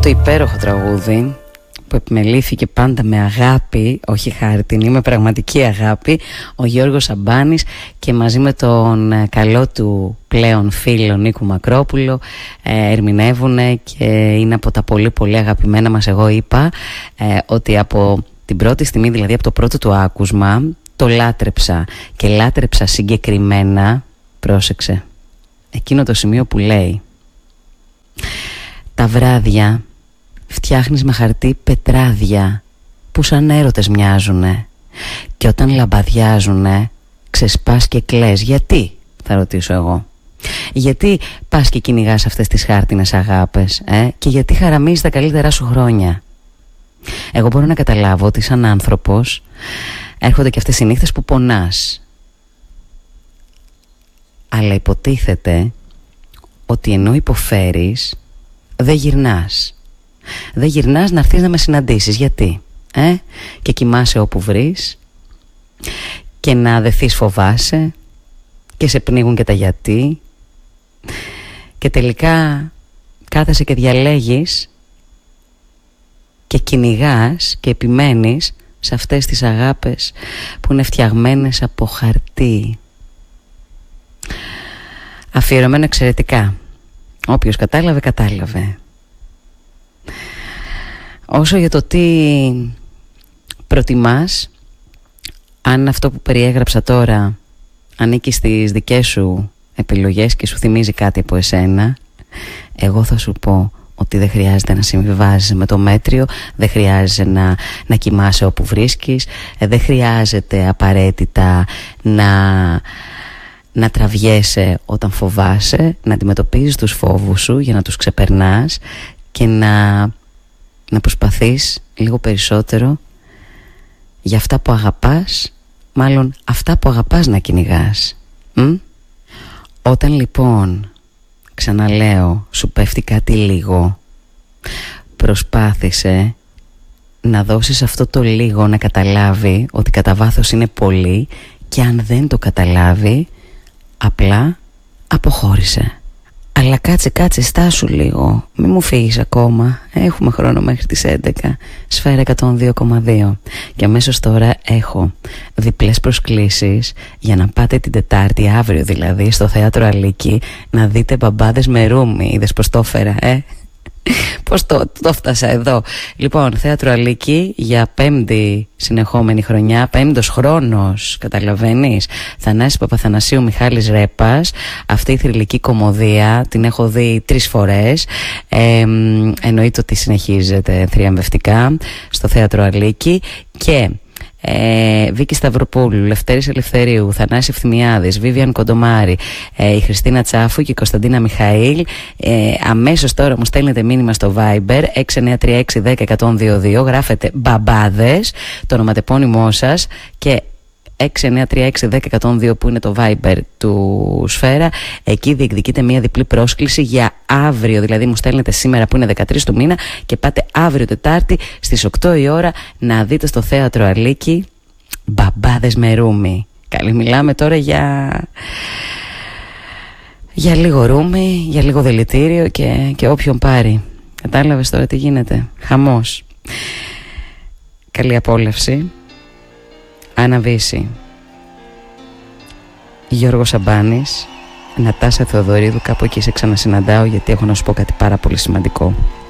το υπέροχο τραγούδι που επιμελήθηκε πάντα με αγάπη, όχι χάρτινη, με πραγματική αγάπη, ο Γιώργος Σαμπάνης, και μαζί με τον καλό του πλέον φίλο Νίκο Μακρόπουλο ερμηνεύουνε και είναι από τα πολύ πολύ αγαπημένα μας. Εγώ είπα ότι από την πρώτη στιγμή, δηλαδή από το πρώτο του άκουσμα, το λάτρεψα, και λάτρεψα συγκεκριμένα, πρόσεξε, εκείνο το σημείο που λέει: τα βράδια φτιάχνεις με χαρτί πετράδια που σαν έρωτες μοιάζουνε, και όταν λαμπαδιάζουνε ξεσπάς και κλαις. Γιατί, θα ρωτήσω εγώ, γιατί πας και κυνηγάς αυτές τις χάρτινες αγάπες, και γιατί χαραμίζεις τα καλύτερά σου χρόνια? Εγώ μπορώ να καταλάβω ότι σαν άνθρωπος έρχονται και αυτές οι νύχτες που πονάς, αλλά υποτίθεται ότι ενώ υποφέρεις δεν γυρνάς. Δεν γυρνάς να έρθεις να με συναντήσεις. Γιατί? Και κοιμάσαι όπου βρεις, και να δεθείς φοβάσαι, και σε πνίγουν και τα γιατί, και τελικά κάθεσαι και διαλέγεις και κυνηγάς και επιμένεις σε αυτές τις αγάπες που είναι φτιαγμένες από χαρτί. Αφιερωμένο εξαιρετικά. Όποιος κατάλαβε, κατάλαβε. Όσο για το τι προτιμάς, αν αυτό που περιέγραψα τώρα ανήκει στις δικές σου επιλογές και σου θυμίζει κάτι από εσένα, εγώ θα σου πω ότι δεν χρειάζεται να συμβιβάζεσαι με το μέτριο, δεν χρειάζεται να κοιμάσαι όπου βρίσκεις, δεν χρειάζεται απαραίτητα να τραβιέσαι όταν φοβάσαι, να αντιμετωπίζεις τους φόβους σου για να τους ξεπερνάς και να προσπαθείς λίγο περισσότερο για αυτά που αγαπάς, μάλλον αυτά που αγαπάς να κυνηγάς. Όταν λοιπόν, ξαναλέω, σου πέφτει κάτι λίγο, προσπάθησε να δώσεις αυτό το λίγο να καταλάβει ότι κατά βάθος είναι πολύ, και αν δεν το καταλάβει, απλά αποχώρησε. Αλλά κάτσε, στάσου λίγο, μη μου φύγεις ακόμα, έχουμε χρόνο μέχρι τις 11. Σφαίρα 102,2. Και αμέσως τώρα έχω διπλές προσκλήσεις για να πάτε την Τετάρτη, αύριο δηλαδή, στο Θέατρο Αλίκη, να δείτε Μπαμπάδες με Ρούμι. Είδες πως το έφερα, Πώς το φτάσα εδώ. Λοιπόν, Θέατρο Αλίκη για 5η συνεχόμενη χρονιά, 5ος χρόνος, καταλαβαίνεις. Θανάσης Παπαθανασίου, Μιχάλης Ρέπας. Αυτή η θρυλική κωμωδία την έχω δει 3 φορές. Εννοείται ότι συνεχίζεται θριαμβευτικά στο Θέατρο Αλίκη. Και Βίκη Σταυροπούλου, Λευτέρης Ελευθερίου, Θανάσης Ευθυμιάδης, Βίβιαν Κοντομάρη, η Χριστίνα Τσάφου και η Κωνσταντίνα Μιχαήλ. Αμέσως τώρα μου στέλνετε μήνυμα στο Viber 6936101022, γράφετε Μπαμπάδες, το ονοματεπώνυμό σας, και 6936101022 που είναι το Viber του Σφαίρα. Εκεί διεκδικείτε μια διπλή πρόσκληση για αύριο, δηλαδή μου στέλνετε σήμερα που είναι 13 του μήνα και πάτε αύριο Τετάρτη στις 8 η ώρα να δείτε στο Θέατρο Αλίκη Μπαμπάδες με Ρούμι. Καλή, μιλάμε τώρα για λίγο ρούμι, για λίγο δηλητήριο και όποιον πάρει. Κατάλαβες τώρα τι γίνεται? Χαμός. Καλή απόλαυση. Άννα Βύση, Γιώργος Σαμπάνης, Νατάσα Θεοδωρίδου. Κάπου εκεί σε ξανασυναντάω, γιατί έχω να σου πω κάτι πάρα πολύ σημαντικό.